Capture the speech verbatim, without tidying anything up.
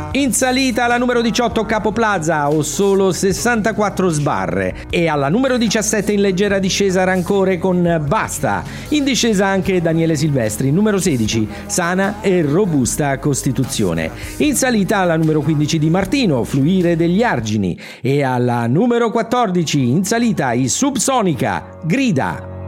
In salita alla numero diciotto Capo Plaza, Ho solo sessantaquattro sbarre, e alla numero diciassette in leggera discesa Rancore con Basta. In discesa anche Daniele Silvestri, numero sedici, Sana e robusta Costituzione. In salita alla numero quindici Di Martino, Fluire degli argini, e alla numero quattordici in salita i Subsonica, Grida.